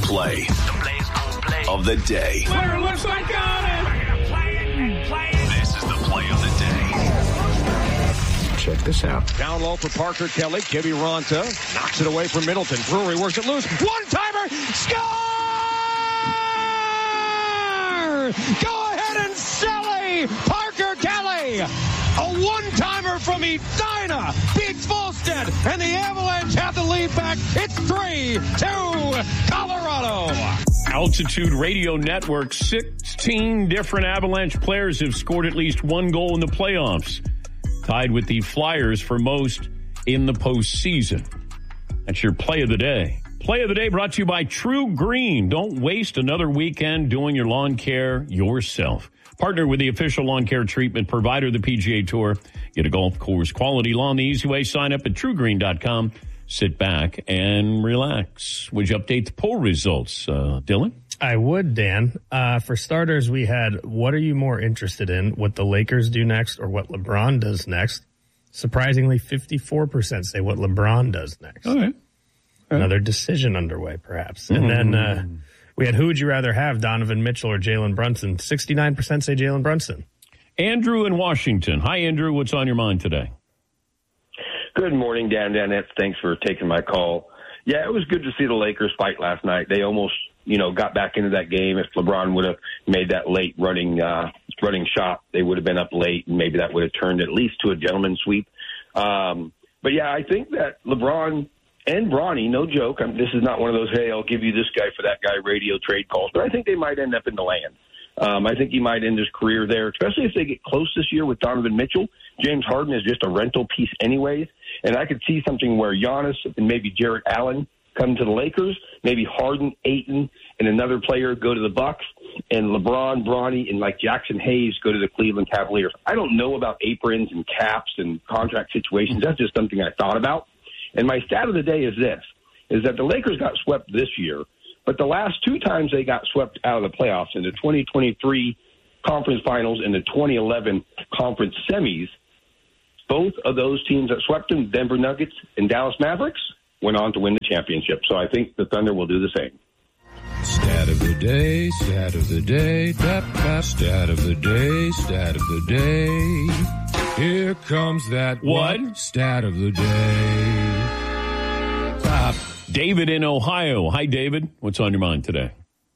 play of the day. Winner looks like got it. This is the play of the day. Check this out. Down low for Parker Kelly. Gibby Ronta knocks it away from Middleton. Brewery works it loose. One-timer. Score! Go ahead and Sally Parker Kelly. A one-timer from Edina beats Volstead, and the Avalanche have the lead back. It's 3-2 Colorado. Altitude Radio Network, 16 different Avalanche players have scored at least one goal in the playoffs, tied with the Flyers for most in the postseason. That's your play of the day. Play of the day brought to you by True Green. Don't waste another weekend doing your lawn care yourself. Partner with the official lawn care treatment provider of the PGA Tour. Get a golf course quality lawn the easy way. Sign up at truegreen.com. Sit back and relax. Would you update the poll results, Dylan? I would, Dan. For starters, we had, what are you more interested in, what the Lakers do next or what LeBron does next? Surprisingly, 54% say what LeBron does next. Okay. Another decision underway, perhaps. And then we had, who would you rather have, Donovan Mitchell or Jalen Brunson? 69% say Jalen Brunson. Andrew in Washington. Hi, Andrew. What's on your mind today? Good morning, Dan. Thanks for taking my call. Yeah, it was good to see the Lakers fight last night. They almost, got back into that game. If LeBron would have made that late running shot, they would have been up late, and maybe that would have turned at least to a gentleman's sweep. But yeah, I think that LeBron and Bronny, no joke, this is not one of those, hey, I'll give you this guy for that guy radio trade calls, but I think they might end up in the land. I think he might end his career there, especially if they get close this year with Donovan Mitchell. James Harden is just a rental piece anyways, and I could see something where Giannis and maybe Jarrett Allen come to the Lakers, maybe Harden, Ayton, and another player go to the Bucks, and LeBron, Bronny, and like Jackson Hayes go to the Cleveland Cavaliers. I don't know about aprons and caps and contract situations. That's just something I thought about. And my stat of the day is this, is that the Lakers got swept this year, but the last two times they got swept out of the playoffs, in the 2023 conference finals and the 2011 conference semis, both of those teams that swept them, Denver Nuggets and Dallas Mavericks, went on to win the championship. So I think the Thunder will do the same. Stat of the day, stat of the day, stat of the day, stat of the day. Here comes that What? Stat of the day. David in Ohio. Hi, David. What's on your mind today?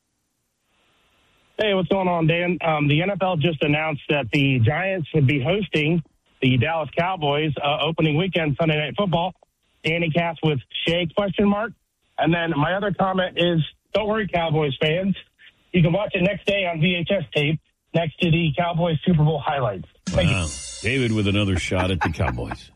Hey, what's going on, Dan? The NFL just announced that the Giants would be hosting the Dallas Cowboys opening weekend Sunday Night Football. Danny Cass with Shea, ? And then my other comment is, don't worry, Cowboys fans. You can watch it next day on VHS tape next to the Cowboys Super Bowl highlights. Thank you. David with another shot at the Cowboys.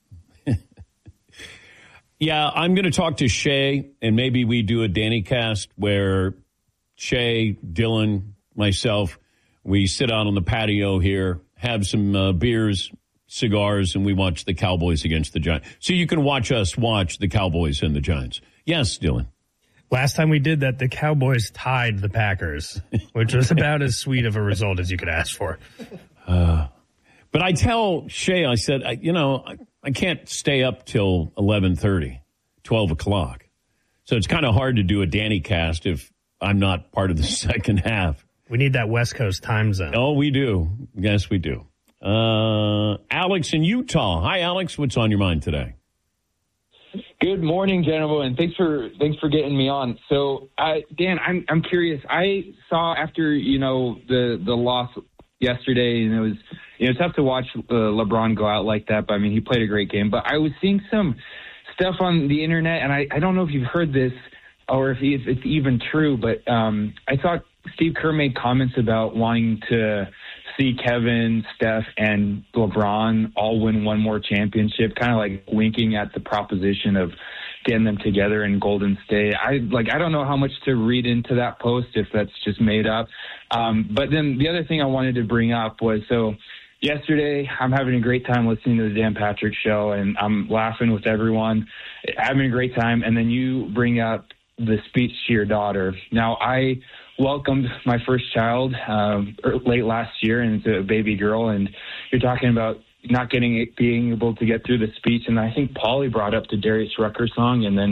Yeah, I'm going to talk to Shea, and maybe we do a Danny cast where Shea, Dylan, myself, we sit out on the patio here, have some beers, cigars, and we watch the Cowboys against the Giants. So you can watch us watch the Cowboys and the Giants. Yes, Dylan. Last time we did that, the Cowboys tied the Packers, which was about as sweet of a result as you could ask for. But I tell Shea, I said, I can't stay up till 11:30, 12 o'clock. So it's kind of hard to do a Danny cast if I'm not part of the second half. We need that West Coast time zone. Oh, we do. Yes, we do. Alex in Utah. Hi, Alex. What's on your mind today? Good morning, gentlemen. Thanks for getting me on. So, Dan, I'm curious. I saw after the loss yesterday, and it was tough to watch LeBron go out like that. But I mean, he played a great game. But I was seeing some stuff on the internet, and I don't know if you've heard this or if it's even true. But I thought Steve Kerr made comments about wanting to see Kevin, Steph, and LeBron all win one more championship, kind of like winking at the proposition of getting them together in Golden State. I don't know how much to read into that post, if that's just made up. But then the other thing I wanted to bring up was, so yesterday I'm having a great time listening to the Dan Patrick Show, and I'm laughing with everyone, having a great time. And then you bring up the speech to your daughter. Now, I welcomed my first child late last year, and it's a baby girl, and you're talking about not being able to get through the speech. And I think Paulie brought up the Darius Rucker song, and then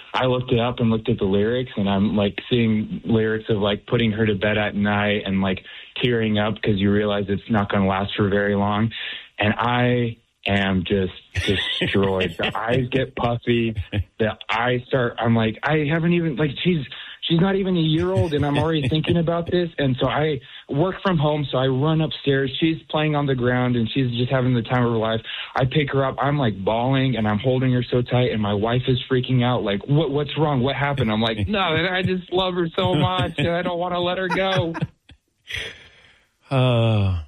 I looked it up and looked at the lyrics, and I'm like seeing lyrics of like putting her to bed at night and like tearing up because you realize it's not going to last for very long. And I am just destroyed. The eyes get puffy. I'm like, I haven't even, like, she's not even a year old, and I'm already thinking about this. And so I work from home, so I run upstairs. She's playing on the ground, and she's just having the time of her life. I pick her up. I'm, like, bawling, and I'm holding her so tight, and my wife is freaking out, like, what's wrong? What happened? I'm like, no, I just love her so much, and I don't want to let her go.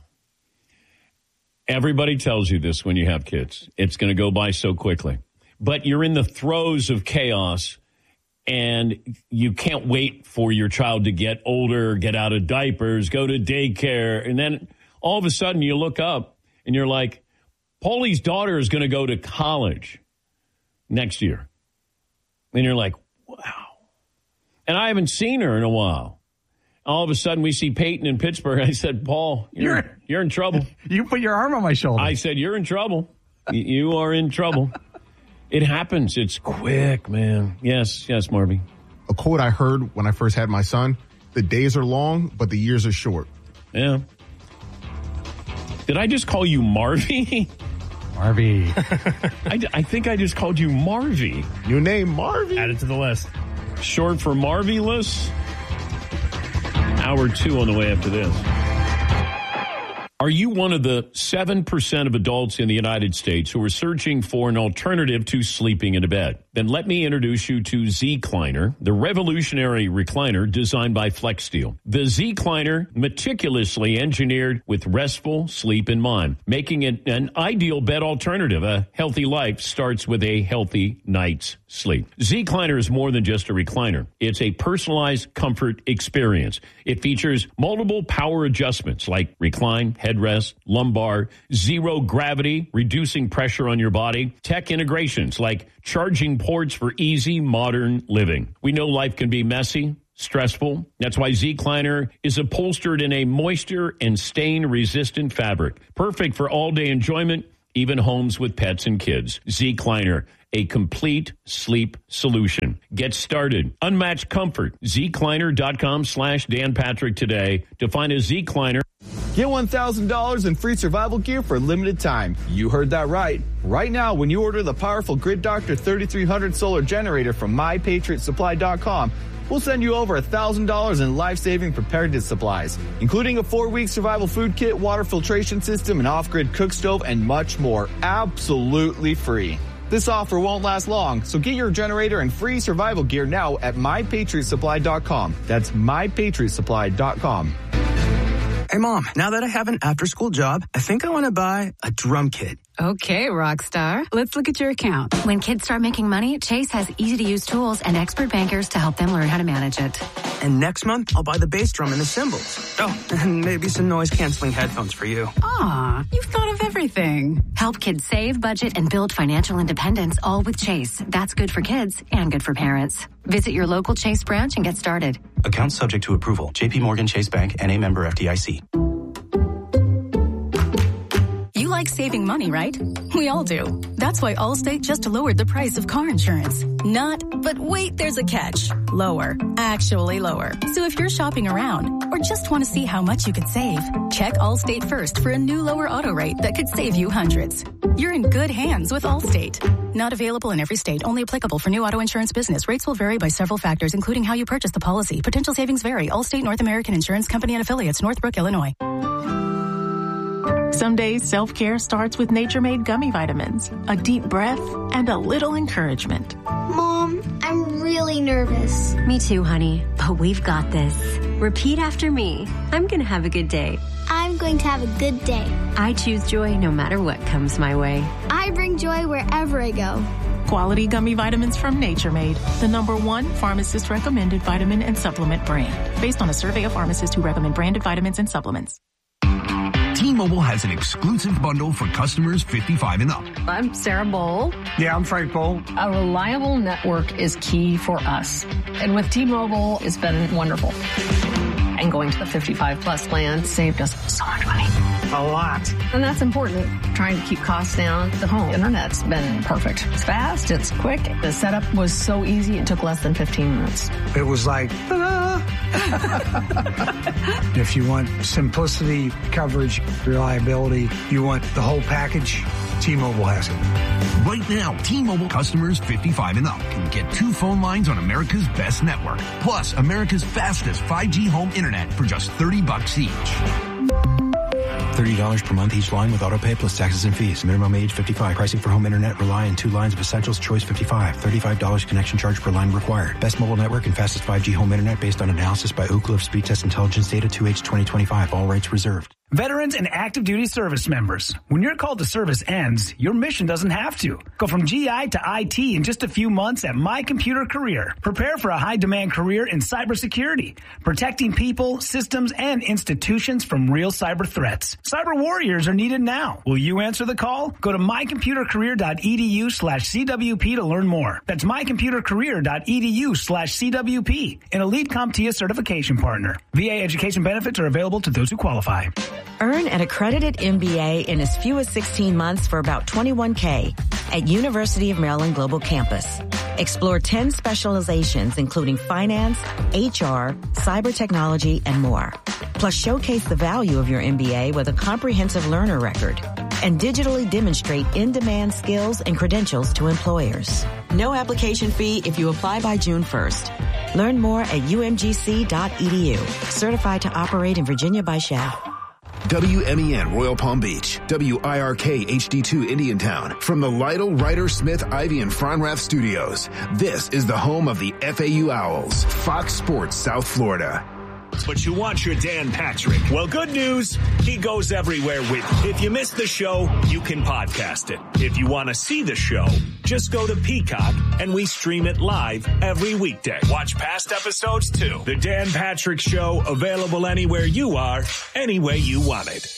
Everybody tells you this when you have kids. It's going to go by so quickly. But you're in the throes of chaos, and you can't wait for your child to get older, get out of diapers, go to daycare. And then all of a sudden you look up and you're like, Paulie's daughter is going to go to college next year. And you're like, wow. And I haven't seen her in a while. All of a sudden we see Peyton in Pittsburgh. I said, Paul, you're in trouble. You put your arm on my shoulder. I said, you're in trouble. You are in trouble. It happens. It's quick, man. Yes, Marvy. A quote I heard when I first had my son, the days are long, but the years are short. Yeah. Did I just call you Marvy? Marvy. I think I just called you Marvy. New name, Marvy. Add it to the list. Short for Marvelous. Hour 2 on the way after this. Are you one of the 7% of adults in the United States who are searching for an alternative to sleeping in a bed? Then let me introduce you to Zecliner, the revolutionary recliner designed by FlexSteel. The Zecliner, meticulously engineered with restful sleep in mind, making it an ideal bed alternative. A healthy life starts with a healthy night's sleep. Zecliner is more than just a recliner. It's a personalized comfort experience. It features multiple power adjustments like recline, headrest, lumbar, zero gravity, reducing pressure on your body, tech integrations like charging ports for easy modern living. We know life can be messy, stressful. That's why Zecliner is upholstered in a moisture and stain-resistant fabric, perfect for all-day enjoyment, even homes with pets and kids. Zecliner, a complete sleep solution. Get started. Unmatched comfort. Zecliner.com/Dan Patrick today to find a Zecliner. Get $1,000 in free survival gear for a limited time. You heard that right. Right now, when you order the powerful Grid Doctor 3300 solar generator from MyPatriotSupply.com, we'll send you over $1,000 in life-saving preparedness supplies, including a 4-week survival food kit, water filtration system, an off-grid cook stove, and much more. Absolutely free. This offer won't last long, so get your generator and free survival gear now at MyPatriotSupply.com. That's MyPatriotSupply.com. Hey, Mom, now that I have an after-school job, I think I want to buy a drum kit. Okay, Rockstar. Let's look at your account. When kids start making money, Chase has easy-to-use tools and expert bankers to help them learn how to manage it. And next month, I'll buy the bass drum and the cymbals. Oh, and maybe some noise-canceling headphones for you. Aw, you've thought of everything. Help kids save, budget, and build financial independence, all with Chase. That's good for kids and good for parents. Visit your local Chase branch and get started. Account subject to approval. J.P. Morgan Chase Bank, N.A. member FDIC. You like saving money, right? We all do. That's why Allstate just lowered the price of car insurance. Not, but wait, there's a catch. Lower. Actually lower. So if you're shopping around or just want to see how much you could save, check Allstate first for a new lower auto rate that could save you hundreds. You're in good hands with Allstate. Not available in every state. Only applicable for new auto insurance business. Rates will vary by several factors, including how you purchase the policy. Potential savings vary. Allstate North American Insurance Company and Affiliates, Northbrook, Illinois. Some days self-care starts with Nature Made gummy vitamins, a deep breath, and a little encouragement. Mom, I'm really nervous. Me too, honey, but we've got this. Repeat after me. I'm going to have a good day. I'm going to have a good day. I choose joy no matter what comes my way. I bring joy wherever I go. Quality gummy vitamins from Nature Made, the #1 pharmacist-recommended vitamin and supplement brand, based on a survey of pharmacists who recommend branded vitamins and supplements. T-Mobile has an exclusive bundle for customers 55 and up. I'm Sarah Bowl. Yeah, I'm Frank Bowl. A reliable network is key for us. And with T-Mobile, it's been wonderful. And going to the 55 plus plan saved us so much money. a lot. And that's important, trying to keep costs down. The home internet's been perfect. It's fast, it's quick. The setup was so easy, it took less than 15 minutes. It was like, if you want simplicity, coverage, reliability, you want the whole package, T-Mobile has it. Right now, T-Mobile customers 55 and up can get 2 phone lines on America's best network, plus America's fastest 5G home internet for just $30 each. $30 per month each line with autopay plus taxes and fees. Minimum age 55. Pricing for home internet rely on 2 lines of essentials. Choice 55. $35 connection charge per line required. Best mobile network and fastest 5G home internet based on analysis by Ookla of Speed Test Intelligence data 2H 2025. All rights reserved. Veterans and active duty service members. When your call to service ends, your mission doesn't have to. Go from GI to IT in just a few months at My Computer Career. Prepare for a high-demand career in cybersecurity, protecting people, systems, and institutions from real cyber threats. Cyber warriors are needed now. Will you answer the call? Go to mycomputercareer.edu/CWP to learn more. That's mycomputercareer.edu/CWP, an elite CompTIA certification partner. VA education benefits are available to those who qualify. Earn an accredited MBA in as few as 16 months for about $21K at University of Maryland Global Campus. Explore 10 specializations, including finance, HR, cyber technology, and more. Plus, showcase the value of your MBA with a comprehensive learner record and digitally demonstrate in-demand skills and credentials to employers. No application fee if you apply by June 1st. Learn more at umgc.edu. Certified to operate in Virginia by Shell. WMEN Royal Palm Beach, WIRK HD2 Indiantown. From the Lytle, Ryder, Smith, Ivy, and Fronrath studios, this is the home of the FAU Owls, Fox Sports South Florida. But you want your Dan Patrick. Well, good news, he goes everywhere with you. If you missed the show, you can podcast it. If you want to see the show, just go to Peacock and we stream it live every weekday. Watch past episodes too. The Dan Patrick Show, available anywhere you are, any way you want it.